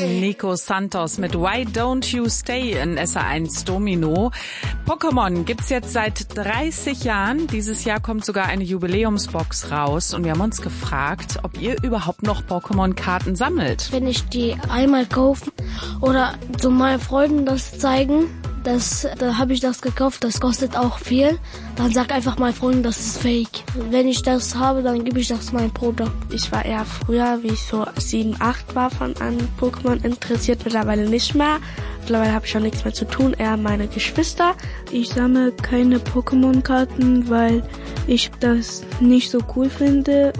Nico Santos mit Why Don't You Stay in SR1 Domino. Pokémon gibt's jetzt seit 30 Jahren. Dieses Jahr kommt sogar eine Jubiläumsbox raus. Und wir haben uns gefragt, ob ihr überhaupt noch Pokémon-Karten sammelt. Wenn ich die einmal kaufe oder so meinen Freunden das zeigen, da habe ich das gekauft, das kostet auch viel. Dann sag einfach meinen Freunden, das ist fake. Wenn ich das habe, dann gebe ich das meinem Bruder. Ich war eher früher, wie ich so 7, 8 war, an Pokémon interessiert, mittlerweile nicht mehr. Mittlerweile habe ich schon nichts mehr zu tun, eher meine Geschwister. Ich sammle keine Pokémon-Karten, weil ich das nicht so cool finde.